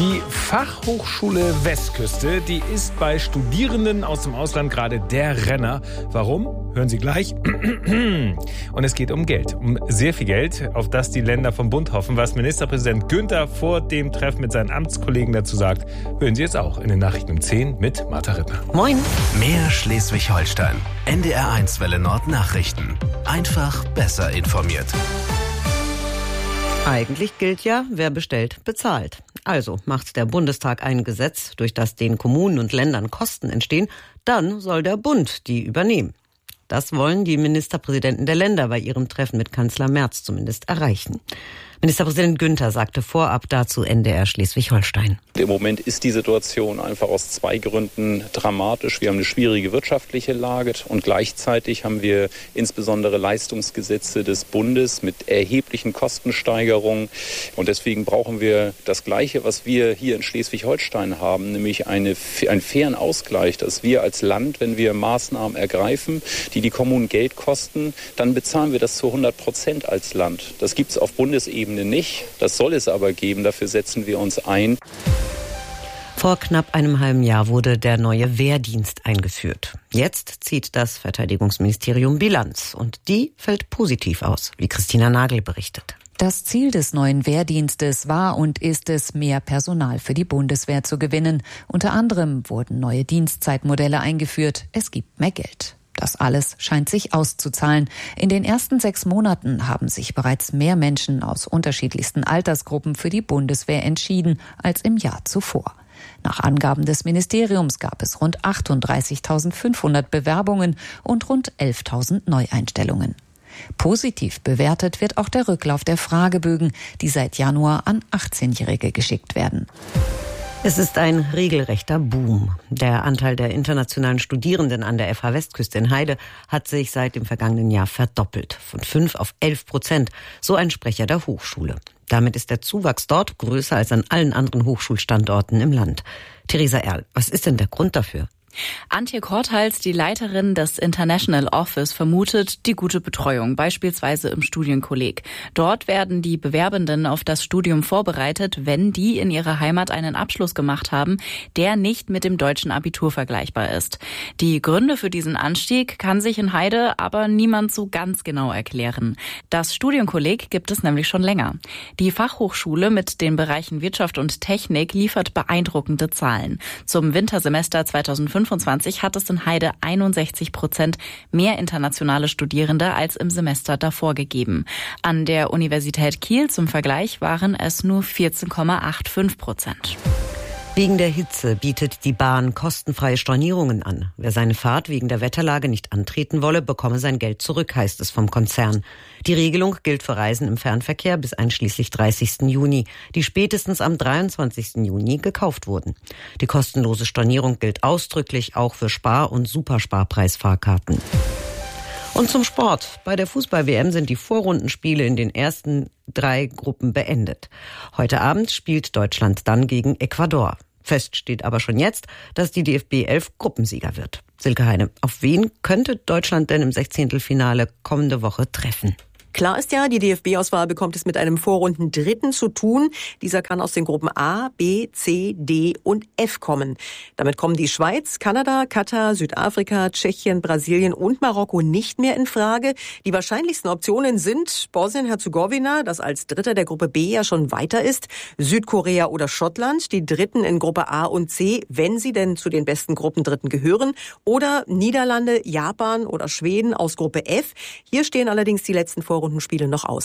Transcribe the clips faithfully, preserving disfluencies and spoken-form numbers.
Die Fachhochschule Westküste, die ist bei Studierenden aus dem Ausland gerade der Renner. Warum? Hören Sie gleich. Und es geht um Geld, um sehr viel Geld, auf das die Länder vom Bund hoffen. Was Ministerpräsident Günther vor dem Treffen mit seinen Amtskollegen dazu sagt, hören Sie jetzt auch in den Nachrichten um zehn mit Martha Rittner. Moin. Mehr Schleswig-Holstein. N D R eins Welle Nord Nachrichten. Einfach besser informiert. Eigentlich gilt ja, wer bestellt, bezahlt. Also macht der Bundestag ein Gesetz, durch das den Kommunen und Ländern Kosten entstehen, dann soll der Bund die übernehmen. Das wollen die Ministerpräsidenten der Länder bei ihrem Treffen mit Kanzler Merz zumindest erreichen. Ministerpräsident Günther sagte vorab dazu N D R Schleswig-Holstein. Im Moment ist die Situation einfach aus zwei Gründen dramatisch. Wir haben eine schwierige wirtschaftliche Lage und gleichzeitig haben wir insbesondere Leistungsgesetze des Bundes mit erheblichen Kostensteigerungen. Und deswegen brauchen wir das Gleiche, was wir hier in Schleswig-Holstein haben, nämlich eine, einen fairen Ausgleich, dass wir als Land, wenn wir Maßnahmen ergreifen, die die Kommunen Geld kosten, dann bezahlen wir das zu hundert Prozent als Land. Das gibt es auf Bundesebene nicht. Das soll es aber geben. Dafür setzen wir uns ein. Vor knapp einem halben Jahr wurde der neue Wehrdienst eingeführt. Jetzt zieht das Verteidigungsministerium Bilanz. Und die fällt positiv aus, wie Christina Nagel berichtet. Das Ziel des neuen Wehrdienstes war und ist es, mehr Personal für die Bundeswehr zu gewinnen. Unter anderem wurden neue Dienstzeitmodelle eingeführt. Es gibt mehr Geld. Das alles scheint sich auszuzahlen. In den ersten sechs Monaten haben sich bereits mehr Menschen aus unterschiedlichsten Altersgruppen für die Bundeswehr entschieden als im Jahr zuvor. Nach Angaben des Ministeriums gab es rund achtunddreißigtausendfünfhundert Bewerbungen und rund elftausend Neueinstellungen. Positiv bewertet wird auch der Rücklauf der Fragebögen, die seit Januar an achtzehnjährige geschickt werden. Es ist ein regelrechter Boom. Der Anteil der internationalen Studierenden an der F H Westküste in Heide hat sich seit dem vergangenen Jahr verdoppelt. Von fünf auf elf Prozent, so ein Sprecher der Hochschule. Damit ist der Zuwachs dort größer als an allen anderen Hochschulstandorten im Land. Theresa Erl, was ist denn der Grund dafür? Antje Korthals, die Leiterin des International Office, vermutet die gute Betreuung, beispielsweise im Studienkolleg. Dort werden die Bewerbenden auf das Studium vorbereitet, wenn die in ihrer Heimat einen Abschluss gemacht haben, der nicht mit dem deutschen Abitur vergleichbar ist. Die Gründe für diesen Anstieg kann sich in Heide aber niemand so ganz genau erklären. Das Studienkolleg gibt es nämlich schon länger. Die Fachhochschule mit den Bereichen Wirtschaft und Technik liefert beeindruckende Zahlen. Zum Wintersemester zweitausendfünfundzwanzig hat es in Heide einundsechzig Prozent mehr internationale Studierende als im Semester davor gegeben. An der Universität Kiel zum Vergleich waren es nur vierzehn Komma fünfundachtzig Prozent. Wegen der Hitze bietet die Bahn kostenfreie Stornierungen an. Wer seine Fahrt wegen der Wetterlage nicht antreten wolle, bekomme sein Geld zurück, heißt es vom Konzern. Die Regelung gilt für Reisen im Fernverkehr bis einschließlich dreißigsten Juni, die spätestens am dreiundzwanzigsten Juni gekauft wurden. Die kostenlose Stornierung gilt ausdrücklich auch für Spar- und Supersparpreisfahrkarten. Und zum Sport. Bei der Fußball-W M sind die Vorrundenspiele in den ersten drei Gruppen beendet. Heute Abend spielt Deutschland dann gegen Ecuador. Fest steht aber schon jetzt, dass die D F B elf Gruppensieger wird. Silke Heine, auf wen könnte Deutschland denn im Sechzehntelfinale kommende Woche treffen? Klar ist ja, die D F B-Auswahl bekommt es mit einem Vorrunden-Dritten zu tun. Dieser kann aus den Gruppen A, B, C, D und F kommen. Damit kommen die Schweiz, Kanada, Katar, Südafrika, Tschechien, Brasilien und Marokko nicht mehr in Frage. Die wahrscheinlichsten Optionen sind Bosnien-Herzegowina, das als Dritter der Gruppe B ja schon weiter ist, Südkorea oder Schottland, die Dritten in Gruppe A und C, wenn sie denn zu den besten Gruppendritten gehören, oder Niederlande, Japan oder Schweden aus Gruppe F. Hier stehen allerdings die letzten Vorrunden Rundenspiele noch aus.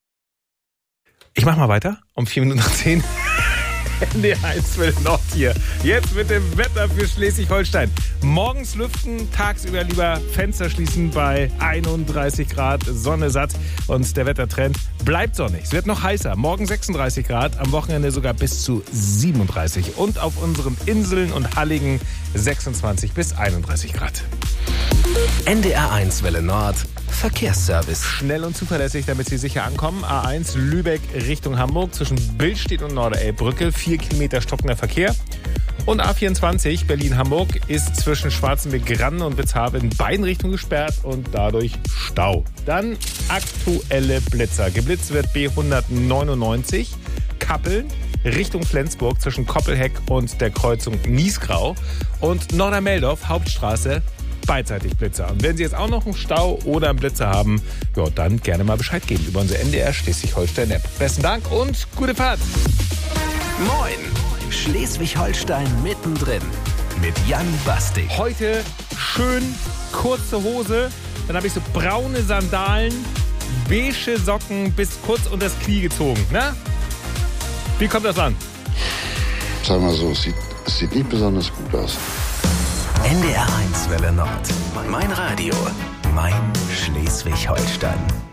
Ich mach mal weiter. Um vier Minuten nach zehn. N D R eins Welle Nord hier. Jetzt mit dem Wetter für Schleswig-Holstein. Morgens lüften, tagsüber lieber Fenster schließen bei einunddreißig Grad, Sonne satt. Und der Wettertrend bleibt sonnig. Es wird noch heißer. Morgen sechsunddreißig Grad, am Wochenende sogar bis zu siebenunddreißig. Und auf unseren Inseln und Halligen sechsundzwanzig bis einunddreißig Grad. N D R eins Welle Nord Verkehrsservice. Schnell und zuverlässig, damit Sie sicher ankommen. A eins Lübeck Richtung Hamburg zwischen Billstedt und Norderelbbrücke. Vier Kilometer stockender Verkehr. Und A vierundzwanzig Berlin-Hamburg ist zwischen Schwarzenberg-Granne und Witzhaven in beiden Richtungen gesperrt und dadurch Stau. Dann aktuelle Blitzer. Geblitzt wird B hundertneunundneunzig Kappeln Richtung Flensburg zwischen Koppelheck und der Kreuzung Niesgrau. Und Norddermeldorf, Hauptstraße, beidseitig Blitzer. Und wenn Sie jetzt auch noch einen Stau oder einen Blitzer haben, ja, dann gerne mal Bescheid geben über unsere N D R Schleswig-Holstein-App. Besten Dank und gute Fahrt. Moin, Schleswig-Holstein mittendrin mit Jan Bastig. Heute schön kurze Hose, dann habe ich so braune Sandalen, beige Socken bis kurz unter das Knie gezogen. Ne? Wie kommt das an? Sag mal so, es sieht, es sieht nicht besonders gut aus. N D R eins Welle Nord. Mein Radio. Mein Schleswig-Holstein.